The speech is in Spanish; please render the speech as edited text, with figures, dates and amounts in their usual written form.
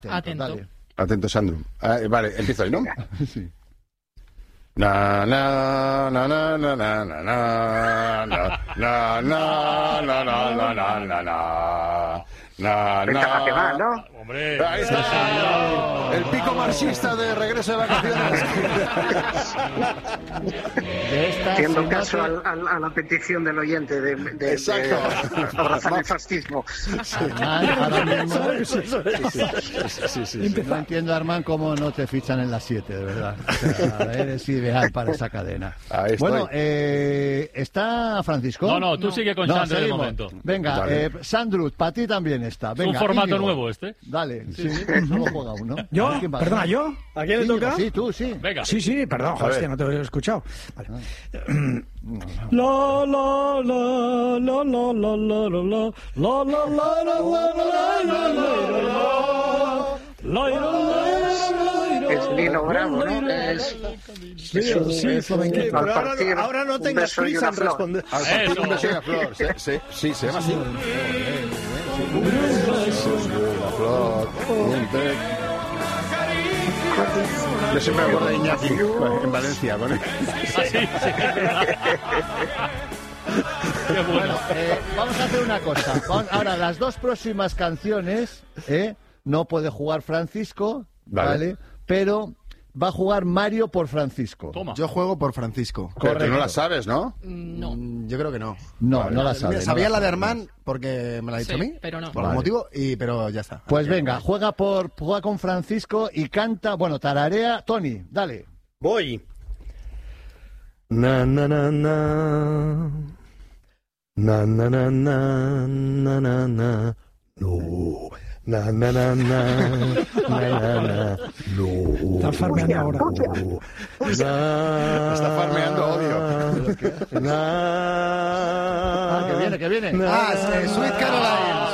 Atento. Dale. Atento, Sandro. Vale, empiezo ahí, ¿no? Sí. Na na na na na na na na na na na na na na na. Venga, que va, ¿no? Hombre, Ahí está. El pico marxista de regreso de vacaciones. Haciendo caso a la petición del oyente de abrazar el fascismo. Ahora mismo... Sí. No entiendo, Armand, cómo no te fichan en las 7, de verdad. O sea, eres ideal para esa cadena. Ahí estoy. Bueno, ¿está Francisco? No, tú sigue con Sandro de seguimos. momento. Venga, Vale. Sandro, para ti también está. Venga, Es un formato Íñigo. nuevo este. Dale, sí, solo juega uno. A ¿Yo? ver quién va. Perdona, ¿yo? ¿A quién le Íñigo, toca? Sí, tú, sí. Venga. Sí, perdón, A ver. hostia, no te había escuchado. Vale. La la la la la la la la la la la la la. Es Nino Bravo, ¿no? Sí, flamenquito. Al Pero partir ahora no un tengas beso y prisa una en flor. responder. Al partir Eso. un beso y una flor. Sí, se llama así. Un beso. Yo siempre me acuerdo de Iñaki en Valencia. Con él. Sí. Qué bueno. Bueno, vamos a hacer una cosa. Ahora, las dos próximas canciones, no puede jugar Francisco, ¿vale? Pero va a jugar Mario por Francisco. Toma. Yo juego por Francisco. Pero tú Correcto. no la sabes, ¿no? No. Yo creo que no. No, no la sabe. Mira, sabía la de Armand porque me la ha dicho Sí, a mí. pero no. Por Vale. algún motivo, pero ya está. Pues venga, juega con Francisco y canta, tararea. Tony, dale. Voy. Na na na na. Na na na na na na na. No. Na na na na. Na na na. No. Está farmeando ahora. Está farmeando odio. Que viene. Sweet Caroline.